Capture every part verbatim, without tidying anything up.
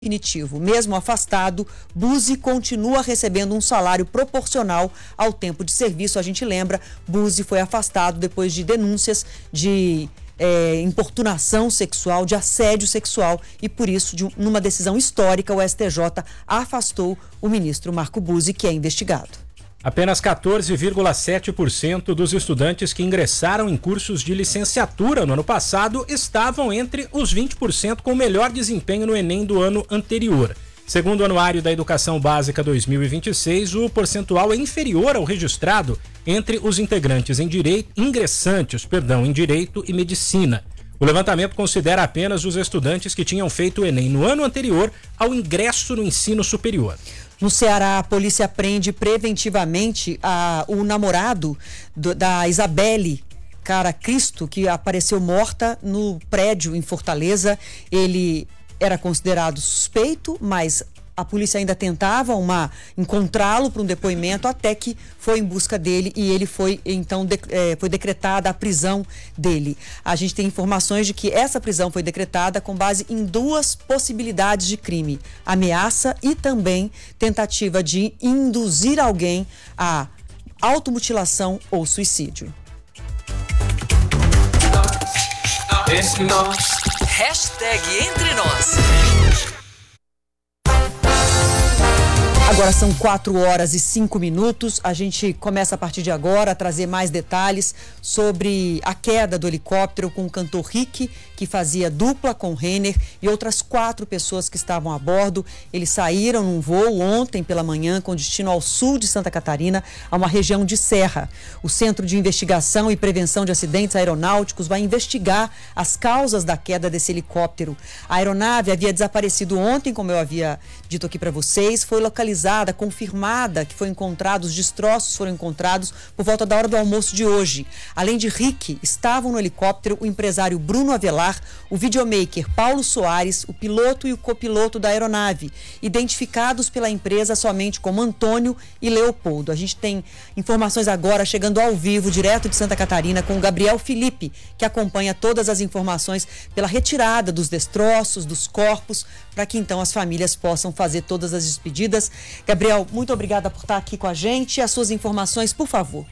definitivo. Mesmo afastado, Buzzi continua recebendo um salário proporcional ao tempo de serviço. A gente lembra, Buzzi foi afastado depois de denúncias de é, importunação sexual, de assédio sexual e por isso, de, numa decisão histórica, o S T J afastou o ministro Marco Buzzi, que é investigado. Apenas quatorze vírgula sete por cento dos estudantes que ingressaram em cursos de licenciatura no ano passado estavam entre os vinte por cento com o melhor desempenho no Enem do ano anterior. Segundo o Anuário da Educação Básica dois mil e vinte e seis, o percentual é inferior ao registrado entre os integrantes em direito, ingressantes, perdão, em Direito e Medicina. O levantamento considera apenas os estudantes que tinham feito o Enem no ano anterior ao ingresso no ensino superior. No Ceará, a polícia prende preventivamente a, o namorado do, da Isabelle Cara Cristo, que apareceu morta no prédio em Fortaleza. Ele era considerado suspeito, mas a polícia ainda tentava uma, encontrá-lo para um depoimento, até que foi em busca dele e ele foi, então, de, é, foi decretada a prisão dele. A gente tem informações de que essa prisão foi decretada com base em duas possibilidades de crime: ameaça e também tentativa de induzir alguém a automutilação ou suicídio. Hashtag Entre Nós. Agora são quatro horas e cinco minutos. A gente começa a partir de agora a trazer mais detalhes sobre a queda do helicóptero com o cantor Rick, que fazia dupla com Renner, e outras quatro pessoas que estavam a bordo. Eles saíram num voo ontem pela manhã com destino ao sul de Santa Catarina, a uma região de serra. O Centro de Investigação e Prevenção de Acidentes Aeronáuticos vai investigar as causas da queda desse helicóptero. A aeronave havia desaparecido ontem, como eu havia dito aqui para vocês, foi localizada, confirmada que foi encontrado, os destroços foram encontrados por volta da hora do almoço de hoje. Além de Rick, estavam no helicóptero o empresário Bruno Avelar, o videomaker Paulo Soares, o piloto e o copiloto da aeronave, identificados pela empresa somente como Antônio e Leopoldo. A gente tem informações agora chegando ao vivo, direto de Santa Catarina, com o Gabriel Felipe, que acompanha todas as informações pela retirada dos destroços, dos corpos, para que então as famílias possam fazer todas as despedidas. Gabriel, muito obrigada por estar aqui com a gente. As suas informações, por favor.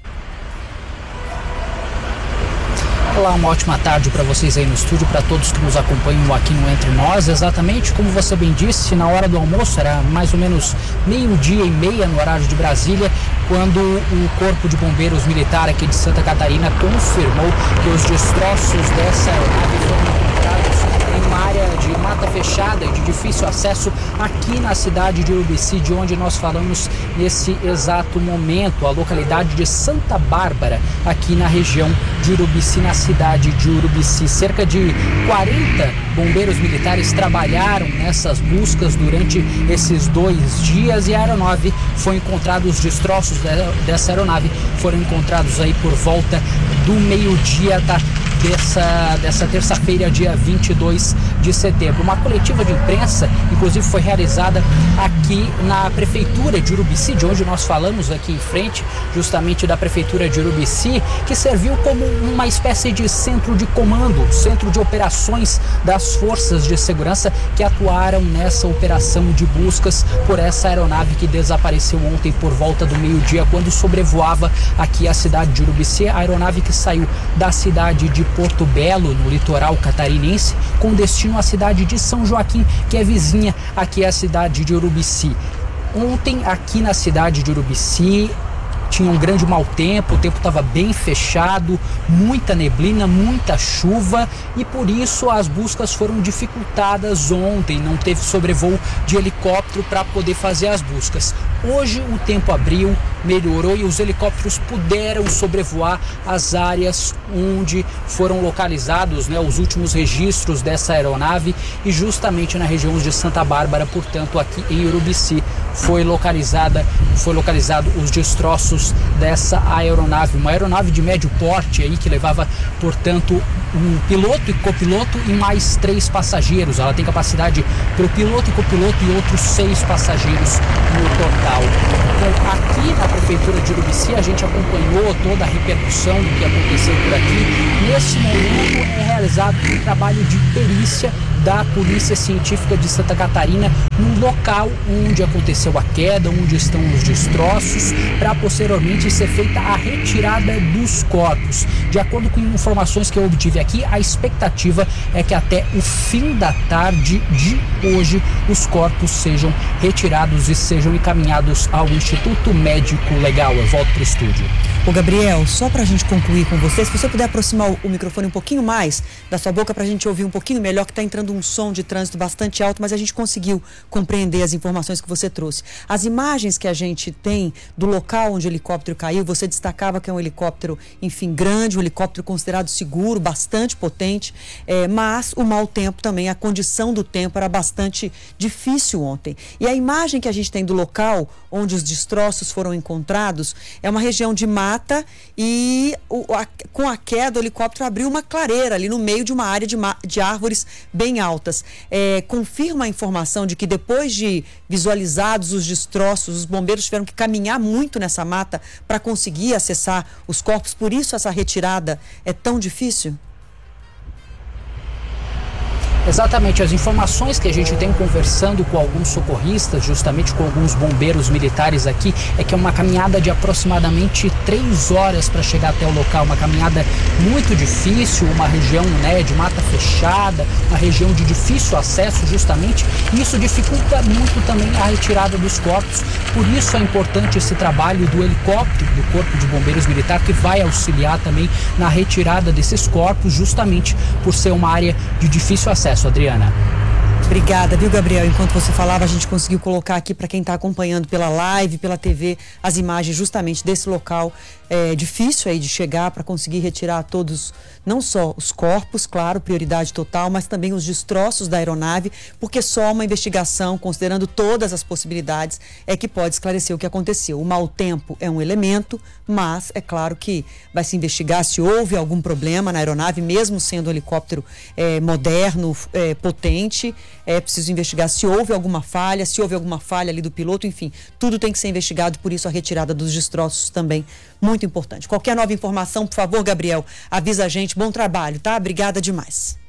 Olá, uma ótima tarde para vocês aí no estúdio, para todos que nos acompanham aqui no Entre Nós. Exatamente como você bem disse, na hora do almoço, era mais ou menos meio-dia e meia no horário de Brasília, quando o Corpo de Bombeiros Militar aqui de Santa Catarina confirmou que os destroços dessa aeronave foram encontrados em uma área de mata fechada e de difícil acesso aqui na cidade de Urubici, de onde nós falamos nesse exato momento, a localidade de Santa Bárbara, aqui na região de Urubici, na cidade de Urubici. Cerca de quarenta bombeiros militares trabalharam nessas buscas durante esses dois dias e a aeronave foi encontrada, os destroços dessa aeronave foram encontrados aí por volta do meio-dia da dessa, dessa terça-feira, dia vinte e dois de setembro. Uma coletiva de imprensa, inclusive, foi realizada aqui na Prefeitura de Urubici, de onde nós falamos aqui em frente, justamente da Prefeitura de Urubici, que serviu como uma espécie de centro de comando, centro de operações das forças de segurança que atuaram nessa operação de buscas por essa aeronave que desapareceu ontem por volta do meio-dia, quando sobrevoava aqui a cidade de Urubici. A aeronave que saiu da cidade de Porto Belo, no litoral catarinense, com destino à cidade de São Joaquim, que é vizinha aqui à cidade de Urubici. Ontem, aqui na cidade de Urubici, tinha um grande mau tempo, o tempo estava bem fechado, muita neblina, muita chuva, e por isso as buscas foram dificultadas ontem. Não teve sobrevoo de helicóptero para poder fazer as buscas. Hoje o tempo abriu, melhorou e os helicópteros puderam sobrevoar as áreas onde foram localizados, né, os últimos registros dessa aeronave, e justamente na região de Santa Bárbara, portanto aqui em Urubici, foi localizada, foi localizado os destroços dessa aeronave, uma aeronave de médio porte aí, que levava, portanto, um piloto e copiloto e mais três passageiros. Ela tem capacidade para o piloto e copiloto e outros seis passageiros no total. Então, aqui na Prefeitura de Urubici, a gente acompanhou toda a repercussão do que aconteceu por aqui. Nesse momento é realizado um trabalho de perícia da Polícia Científica de Santa Catarina no local onde aconteceu a queda, onde estão os destroços, para posteriormente ser feita a retirada dos corpos. De acordo com informações que eu obtive aqui, a expectativa é que até o fim da tarde de hoje os corpos sejam retirados e sejam encaminhados ao Instituto Médico Legal. Eu volto para o estúdio. Ô Gabriel, só para a gente concluir com você, se você puder aproximar o microfone um pouquinho mais da sua boca para a gente ouvir um pouquinho melhor, que está entrando um som de trânsito bastante alto, mas a gente conseguiu compreender as informações que você trouxe. As imagens que a gente tem do local onde o helicóptero caiu, você destacava que é um helicóptero, enfim, grande, um helicóptero considerado seguro, bastante potente, é, mas o mau tempo também, a condição do tempo era bastante difícil ontem. E a imagem que a gente tem do local onde os destroços foram encontrados é uma região de mata e o, a, com a queda o helicóptero abriu uma clareira ali no meio de uma área de, de árvores bem altas. É, confirma a informação de que depois de visualizados os destroços, os bombeiros tiveram que caminhar muito nessa mata para conseguir acessar os corpos, por isso essa retirada é tão difícil? Exatamente, as informações que a gente tem conversando com alguns socorristas, justamente com alguns bombeiros militares aqui, é que é uma caminhada de aproximadamente três horas para chegar até o local, uma caminhada muito difícil, uma região, né, de mata fechada, uma região de difícil acesso justamente, e isso dificulta muito também a retirada dos corpos, por isso é importante esse trabalho do helicóptero, do Corpo de Bombeiros Militar, que vai auxiliar também na retirada desses corpos, justamente por ser uma área de difícil acesso. Adriana. Obrigada, viu, Gabriel? Enquanto você falava, a gente conseguiu colocar aqui para quem está acompanhando pela live, pela T V, as imagens justamente desse local é, difícil aí de chegar para conseguir retirar todos, não só os corpos, claro, prioridade total, mas também os destroços da aeronave, porque só uma investigação, considerando todas as possibilidades, é que pode esclarecer o que aconteceu. O mau tempo é um elemento, mas é claro que vai se investigar se houve algum problema na aeronave, mesmo sendo um helicóptero é, moderno, é, potente. É preciso investigar se houve alguma falha, se houve alguma falha ali do piloto, enfim, tudo tem que ser investigado, por isso a retirada dos destroços também muito importante. Qualquer nova informação, por favor, Gabriel, avisa a gente. Bom trabalho, tá? Obrigada demais.